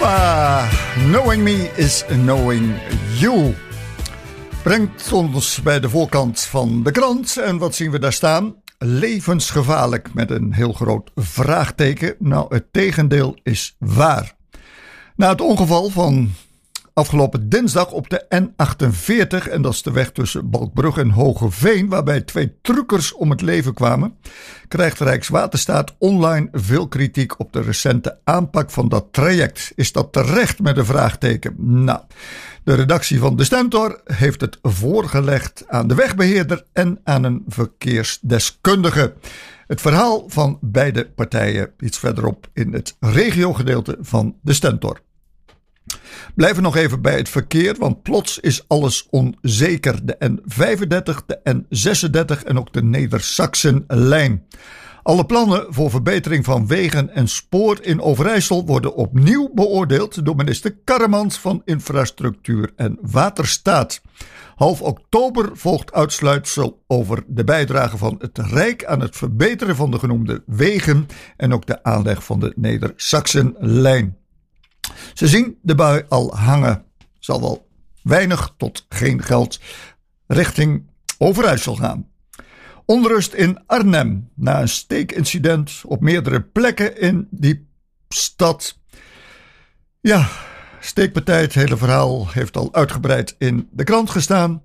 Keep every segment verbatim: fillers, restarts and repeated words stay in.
Noah, Knowing Me is Knowing You. Brengt ons bij de voorkant van de krant. En wat zien we daar staan? Levensgevaarlijk met een heel groot vraagteken. Nou, het tegendeel is waar. Na het ongeval van afgelopen dinsdag op de N achtenveertig, en dat is de weg tussen Balkbrug en Hogeveen, waarbij twee truckers om het leven kwamen, krijgt Rijkswaterstaat online veel kritiek op de recente aanpak van dat traject. Is dat terecht met een vraagteken? Nou, de redactie van De Stentor heeft het voorgelegd aan de wegbeheerder en aan een verkeersdeskundige. Het verhaal van beide partijen iets verderop in het regiogedeelte van De Stentor. Blijven nog even bij het verkeer, want plots is alles onzeker. De N vijfendertig, de N zesendertig en ook de Neder-Saxen-lijn. Alle plannen voor verbetering van wegen en spoor in Overijssel worden opnieuw beoordeeld door minister Karremans van Infrastructuur en Waterstaat. Half oktober volgt uitsluitsel over de bijdrage van het Rijk aan het verbeteren van de genoemde wegen en ook de aanleg van de Neder-Saxen-lijn. Ze zien de bui al hangen. Zal wel weinig tot geen geld richting Overijssel gaan. Onrust in Arnhem na een steekincident op meerdere plekken in die stad. Ja, steekpartij, het hele verhaal heeft al uitgebreid in de krant gestaan.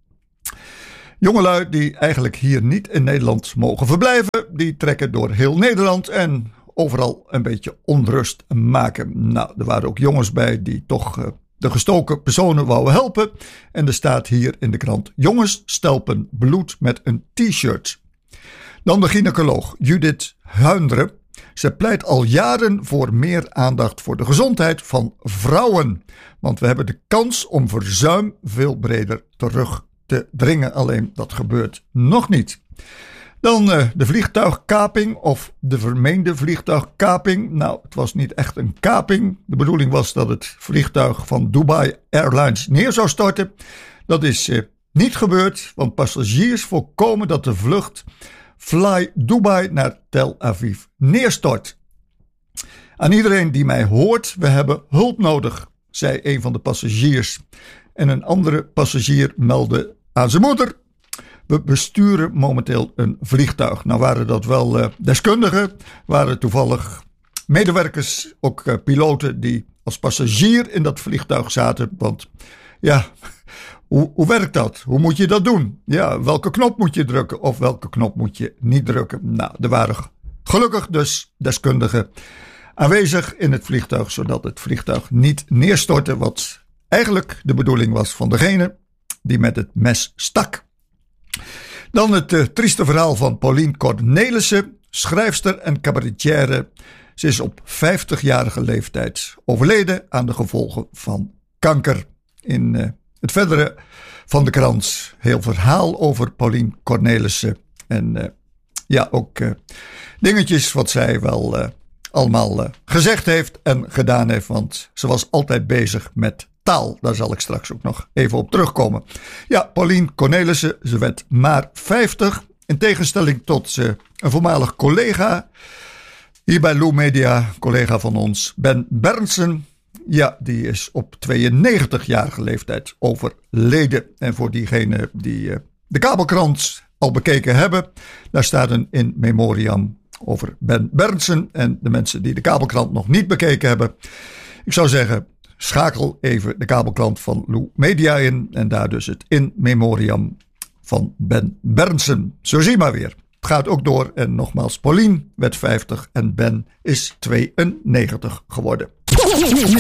Jongelui die eigenlijk hier niet in Nederland mogen verblijven, die trekken door heel Nederland en overal een beetje onrust maken. Nou, er waren ook jongens bij die toch uh, de gestoken personen wouden helpen. En er staat hier in de krant: jongens stelpen bloed met een t-shirt. Dan de gynaecoloog Judith Huindre. Ze pleit al jaren voor meer aandacht voor de gezondheid van vrouwen. Want we hebben de kans om verzuim veel breder terug te dringen. Alleen dat gebeurt nog niet. Dan uh, de vliegtuigkaping of de vermeende vliegtuigkaping. Nou, het was niet echt een kaping. De bedoeling was dat het vliegtuig van Dubai Airlines neer zou storten. Dat is uh, niet gebeurd, want passagiers voorkomen dat de vlucht Fly Dubai naar Tel Aviv neerstort. Aan iedereen die mij hoort, we hebben hulp nodig, zei een van de passagiers. En een andere passagier meldde aan zijn moeder: we besturen momenteel een vliegtuig. Nou waren dat wel uh, deskundigen, waren toevallig medewerkers, ook uh, piloten die als passagier in dat vliegtuig zaten. Want ja, hoe, hoe werkt dat? Hoe moet je dat doen? Ja, welke knop moet je drukken of welke knop moet je niet drukken? Nou, er waren gelukkig dus deskundigen aanwezig in het vliegtuig, zodat het vliegtuig niet neerstortte, wat eigenlijk de bedoeling was van degene die met het mes stak. Dan het uh, trieste verhaal van Pauline Cornelissen, schrijfster en cabaretière. Ze is op vijftigjarige leeftijd overleden aan de gevolgen van kanker. In uh, het verdere van de krant heel verhaal over Pauline Cornelissen. En uh, ja, ook uh, dingetjes wat zij wel uh, allemaal uh, gezegd heeft en gedaan heeft. Want ze was altijd bezig met taal. Daar zal ik straks ook nog even op terugkomen. Ja, Pauline Cornelissen, ze werd maar vijftig. In tegenstelling tot ze, een voormalig collega hier bij Lou Media, collega van ons, Ben Berndsen. Ja, die is op tweeënnegentigjarige leeftijd overleden. En voor diegenen die uh, de kabelkrant al bekeken hebben, daar staat een in memoriam over Ben Berndsen. En de mensen die de kabelkrant nog niet bekeken hebben, ik zou zeggen, schakel even de kabelkrant van Lou Media in en daar dus het in memoriam van Ben Berndsen. Zo zie je maar weer. Het gaat ook door en nogmaals, Pauline werd vijftig en Ben is tweeënnegentig geworden.